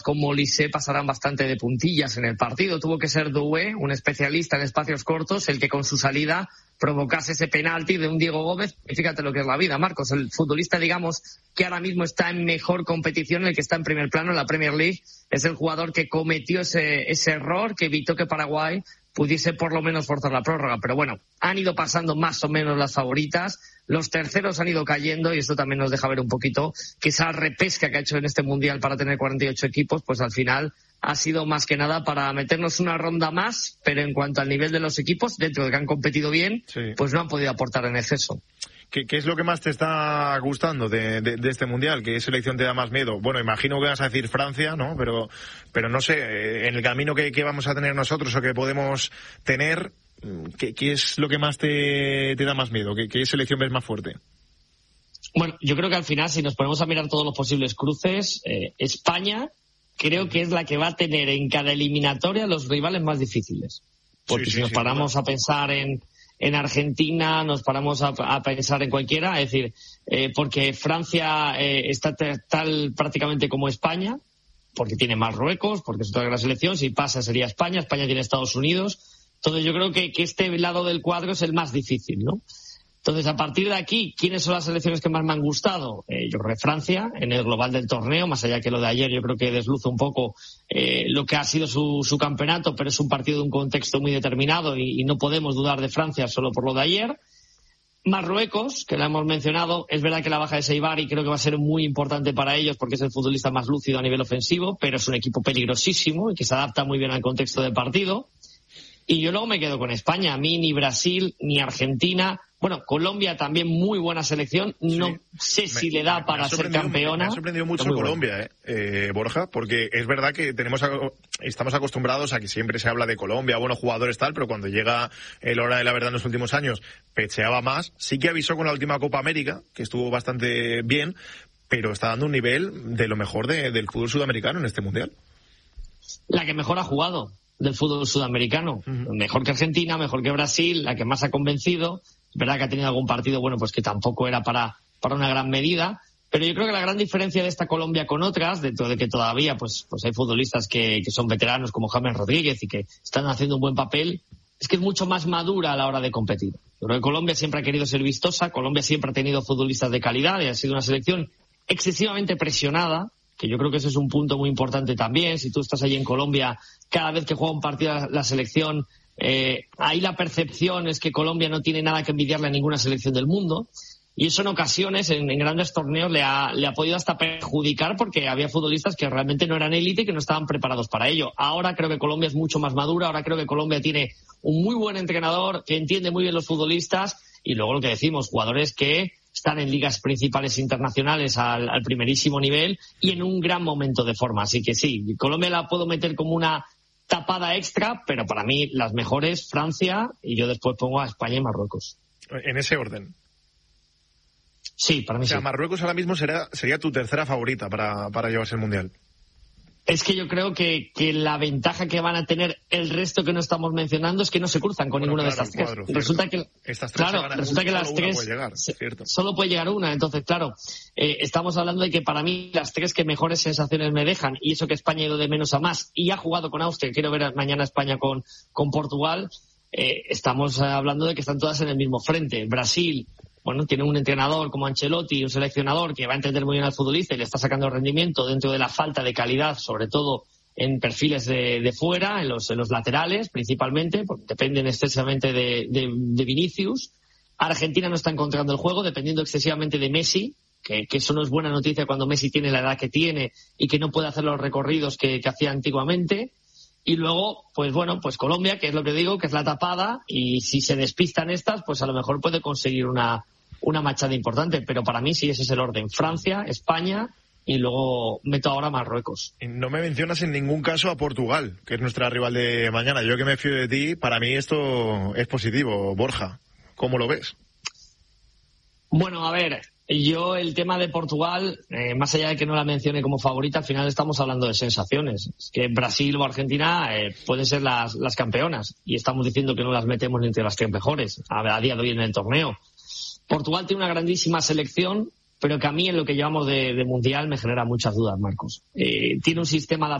con Molise pasarán bastante de puntillas en el partido. Tuvo que ser Doué, un especialista en espacios cortos, el que con su salida provocase ese penalti de un Diego Gómez. Y fíjate lo que es la vida, Marcos, el futbolista, digamos, que ahora mismo está en mejor competición, el que está en primer plano en la Premier League, es el jugador que cometió ese error que evitó que Paraguay pudiese por lo menos forzar la prórroga. Pero bueno, han ido pasando más o menos las favoritas, los terceros han ido cayendo y eso también nos deja ver un poquito que esa repesca que ha hecho en este Mundial para tener 48 equipos, pues al final ha sido más que nada para meternos una ronda más, pero en cuanto al nivel de los equipos, dentro de que han competido bien, sí, pues no han podido aportar en exceso. ¿Qué es lo que más te está gustando de este Mundial? ¿Qué selección te da más miedo? Bueno, imagino que vas a decir Francia, ¿no? Pero no sé, en el camino que vamos a tener nosotros o que podemos tener, ¿qué es lo que más te da más miedo? ¿Qué selección ves más fuerte? Bueno, yo creo que al final, si nos ponemos a mirar todos los posibles cruces, España creo que es la que va a tener en cada eliminatoria los rivales más difíciles. Porque si nos paramos a pensar en Argentina, nos paramos a pensar en cualquiera, es decir, porque Francia está tal prácticamente como España, porque tiene Marruecos, porque es otra gran selección, si pasa sería España tiene Estados Unidos, entonces yo creo que este lado del cuadro es el más difícil, ¿no? Entonces, a partir de aquí, ¿quiénes son las selecciones que más me han gustado? Yo creo que Francia, en el global del torneo, más allá que lo de ayer, yo creo que desluce un poco lo que ha sido su campeonato, pero es un partido de un contexto muy determinado y no podemos dudar de Francia solo por lo de ayer. Marruecos, que la hemos mencionado, es verdad que la baja de Seibari creo que va a ser muy importante para ellos porque es el futbolista más lúcido a nivel ofensivo, pero es un equipo peligrosísimo y que se adapta muy bien al contexto del partido. Y yo luego me quedo con España. A mí ni Brasil ni Argentina. Bueno, Colombia también muy buena selección. No sé si le da para ser campeona. Me ha sorprendido mucho Colombia, Borja, porque es verdad que estamos acostumbrados a que siempre se habla de Colombia, buenos jugadores tal, pero cuando llega la hora de la verdad en los últimos años, pecheaba más. Sí que avisó con la última Copa América, que estuvo bastante bien, pero está dando un nivel de lo mejor del fútbol sudamericano en este Mundial. La que mejor ha jugado del fútbol sudamericano. Mejor que Argentina, mejor que Brasil, la que más ha convencido. Es verdad que ha tenido algún partido, bueno, pues que tampoco era para una gran medida, pero yo creo que la gran diferencia de esta Colombia con otras, dentro de que todavía pues hay futbolistas que son veteranos como James Rodríguez y que están haciendo un buen papel, es que es mucho más madura a la hora de competir. Yo creo que Colombia siempre ha querido ser vistosa, Colombia siempre ha tenido futbolistas de calidad y ha sido una selección excesivamente presionada, que yo creo que ese es un punto muy importante también. Si tú estás allí en Colombia, cada vez que juega un partido la selección, ahí la percepción es que Colombia no tiene nada que envidiarle a ninguna selección del mundo, y eso en ocasiones en grandes torneos le ha podido hasta perjudicar porque había futbolistas que realmente no eran élite y que no estaban preparados para ello. Ahora creo que Colombia es mucho más madura, ahora creo que Colombia tiene un muy buen entrenador que entiende muy bien los futbolistas y luego lo que decimos, jugadores que están en ligas principales internacionales al primerísimo nivel y en un gran momento de forma. Así que sí, Colombia la puedo meter como una tapada extra, pero para mí las mejores Francia y yo después pongo a España y Marruecos. ¿En ese orden? Sí, para mí sí. Marruecos ahora mismo sería tu tercera favorita para llevarse el Mundial. Es que yo creo que la ventaja que van a tener el resto que no estamos mencionando es que no se cruzan con ninguna de estas tres. Resulta que las tres solo puede llegar una. Entonces, claro, estamos hablando de que para mí las tres que mejores sensaciones me dejan, y eso que España ha ido de menos a más y ha jugado con Austria, quiero ver mañana España con Portugal, estamos hablando de que están todas en el mismo frente. Brasil, bueno, tiene un entrenador como Ancelotti, un seleccionador que va a entender muy bien al futbolista y le está sacando rendimiento dentro de la falta de calidad, sobre todo en perfiles de fuera, en los laterales principalmente, porque dependen excesivamente de Vinicius. Argentina no está encontrando el juego, dependiendo excesivamente de Messi, que eso no es buena noticia cuando Messi tiene la edad que tiene y que no puede hacer los recorridos que hacía antiguamente. Y luego, pues bueno, pues Colombia, que es lo que digo, que es la tapada, y si se despistan estas, pues a lo mejor puede conseguir una machada importante, pero para mí sí ese es el orden. Francia, España y luego meto ahora a Marruecos. No me mencionas en ningún caso a Portugal, que es nuestra rival de mañana. Yo que me fío de ti, para mí esto es positivo. Borja, ¿cómo lo ves? Bueno, a ver, yo el tema de Portugal, más allá de que no la mencione como favorita, al final estamos hablando de sensaciones. Es que Brasil o Argentina pueden ser las campeonas y estamos diciendo que no las metemos ni entre las tres mejores a día de hoy en el torneo. Portugal tiene una grandísima selección, pero que a mí en lo que llevamos de Mundial me genera muchas dudas, Marcos. Tiene un sistema